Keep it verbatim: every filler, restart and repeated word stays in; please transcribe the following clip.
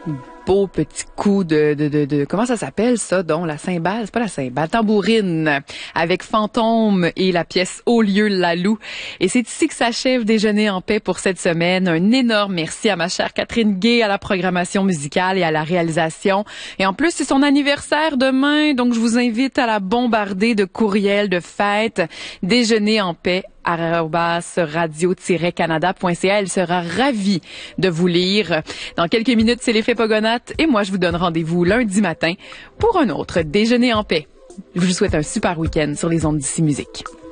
Beau petit coup de, de, de, de comment ça s'appelle ça, donc la cymbale, c'est pas la cymbale, tambourine, avec Fantôme et la pièce Au lieu la Loue. Et c'est ici que s'achève Déjeuner en paix pour cette semaine. Un énorme merci à ma chère Catherine Gay à la programmation musicale et à la réalisation. Et en plus, c'est son anniversaire demain, donc je vous invite à la bombarder de courriels de fête. Déjeuner en paix arobase radio-canada point c a. Elle sera ravie de vous lire. Dans quelques minutes, c'est l'effet Pogonate et moi, je vous donne rendez-vous lundi matin pour un autre Déjeuner en paix. Je vous souhaite un super week-end sur les ondes d'ici musique.